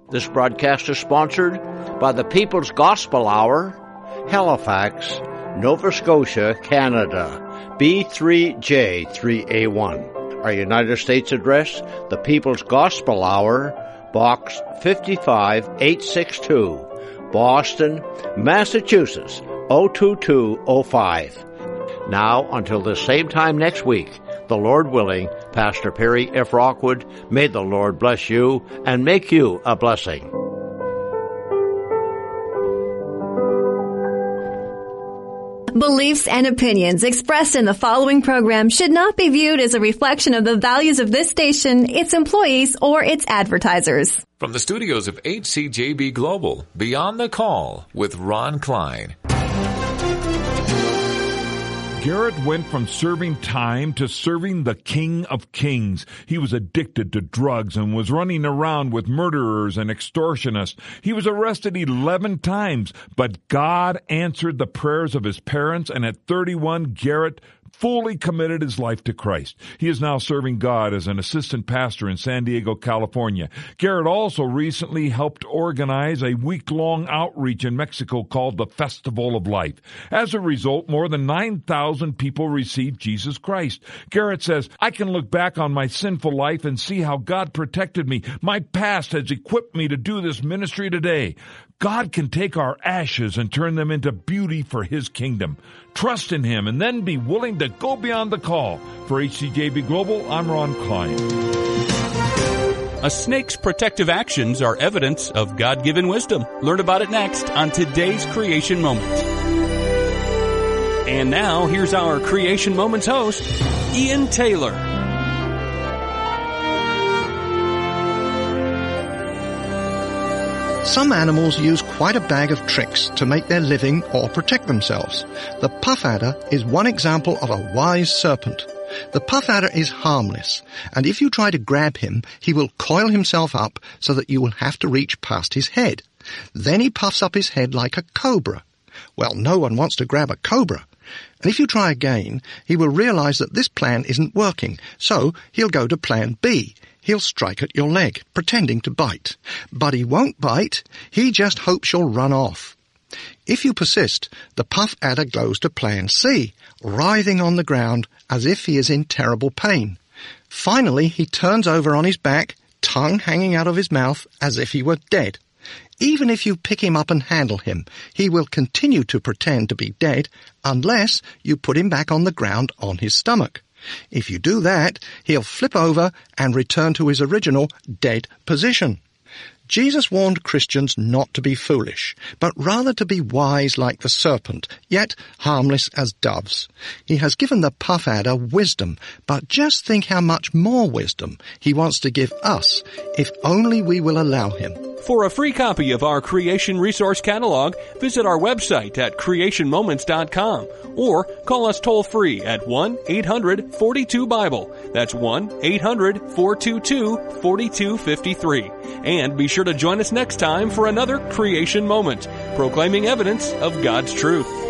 This broadcast is sponsored by the People's Gospel Hour, Halifax, Nova Scotia, Canada, B3J3A1. Our United States address, the People's Gospel Hour, Box 55862, Boston, Massachusetts, 02205. Now, until the same time next week, the Lord willing, Pastor Perry F. Rockwood, may the Lord bless you and make you a blessing. Beliefs and opinions expressed in the following program should not be viewed as a reflection of the values of this station, its employees, or its advertisers. From the studios of HCJB Global, Beyond the Call with Ron Klein. Garrett went from serving time to serving the King of Kings. He was addicted to drugs and was running around with murderers and extortionists. He was arrested 11 times, but God answered the prayers of his parents, and at 31, Garrett fully committed his life to Christ. He is now serving God as an assistant pastor in San Diego, California. Garrett also recently helped organize a week-long outreach in Mexico called the Festival of Life. As a result, more than 9,000 people received Jesus Christ. Garrett says, "I can look back on my sinful life and see how God protected me. My past has equipped me to do this ministry today. God can take our ashes and turn them into beauty for His kingdom. Trust in Him and then be willing to go beyond the call." For HCJB Global, I'm Ron Klein. A snake's protective actions are evidence of God-given wisdom. Learn about it next on today's Creation Moment. And now, here's our Creation Moments host, Ian Taylor. Some animals use quite a bag of tricks to make their living or protect themselves. The puff adder is one example of a wise serpent. The puff adder is harmless, and if you try to grab him, he will coil himself up so that you will have to reach past his head. Then he puffs up his head like a cobra. Well, no one wants to grab a cobra. And if you try again, he will realize that this plan isn't working, so he'll go to plan B. He'll strike at your leg, pretending to bite. But he won't bite, he just hopes you'll run off. If you persist, the puff adder goes to plan C, writhing on the ground as if he is in terrible pain. Finally, he turns over on his back, tongue hanging out of his mouth as if he were dead. Even if you pick him up and handle him, he will continue to pretend to be dead unless you put him back on the ground on his stomach. If you do that, he'll flip over and return to his original dead position. Jesus warned Christians not to be foolish, but rather to be wise like the serpent, yet harmless as doves. He has given the puff adder wisdom, but just think how much more wisdom he wants to give us, if only we will allow him. For a free copy of our Creation Resource Catalog, visit our website at creationmoments.com or call us toll-free at 1-800-42-BIBLE. That's 1-800-422-4253. And be sure to join us next time for another Creation Moment, proclaiming evidence of God's truth.